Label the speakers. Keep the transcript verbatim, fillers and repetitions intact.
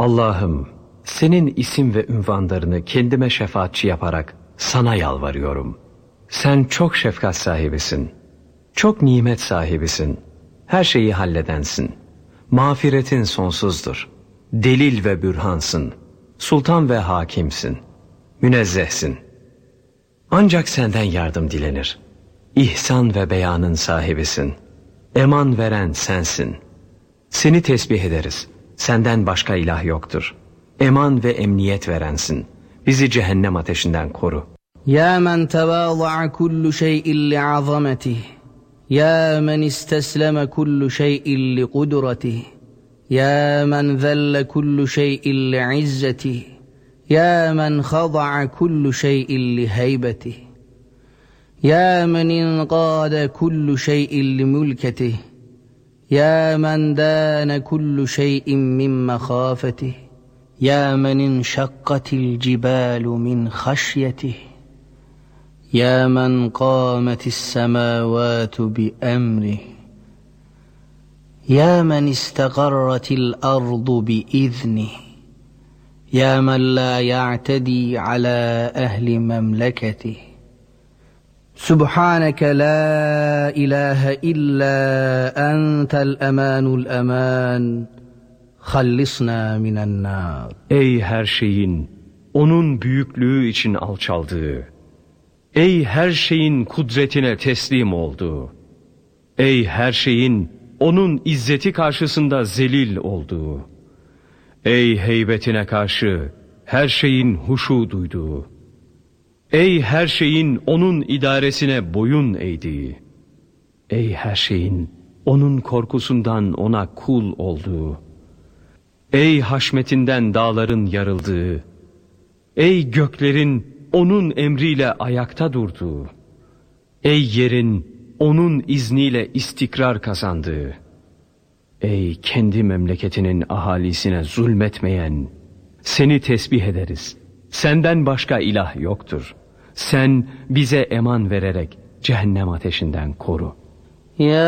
Speaker 1: Allah'ım, senin isim ve ünvanlarını kendime şefaatçi yaparak sana yalvarıyorum. Sen çok şefkat sahibisin, çok nimet sahibisin, her şeyi halledensin. Mağfiretin sonsuzdur, delil ve bürhansın, sultan ve hakimsin, münezzehsin. Ancak senden yardım dilenir. İhsan ve beyanın sahibisin, eman veren sensin. Seni tesbih ederiz, senden başka ilah yoktur. Eman ve emniyet verensin, bizi cehennem ateşinden koru.
Speaker 2: Ya men tevâza'a kullu şey'in li'azametih, ya men istesleme kullu şey'in li'kudretih, ya men zelle kullu şey'in li'izzetih, ya men khada'a kullu şey'in liheybetih, ya men inqâde kullu şey'in limülketih, ya men dâne kullu şey'in min mehâfetih, ya men inşakkatil cibalu min haşyetih, ya men qâmetis semâvâtu bi emrih, ya men istegarratil ardu bi iznih, ya men la ya'tedî alâ ehli memleketih. Subhaneke la ilahe illa entel emanul eman, hallisna minen nar.
Speaker 1: Ey her şeyin, onun büyüklüğü için alçaldığı, ey her şeyin kudretine teslim olduğu, ey her şeyin onun izzeti karşısında zelil olduğu, ey heybetine karşı her şeyin huşu duyduğu, ey her şeyin onun idaresine boyun eğdiği, ey her şeyin onun korkusundan ona kul olduğu, ey haşmetinden dağların yarıldığı, ey göklerin onun emriyle ayakta durduğu, ey yerin onun izniyle istikrar kazandığı, ey kendi memleketinin ahalisine zulmetmeyen, seni tesbih ederiz. Senden başka ilah yoktur. Sen bize eman vererek cehennem ateşinden koru.
Speaker 2: Ya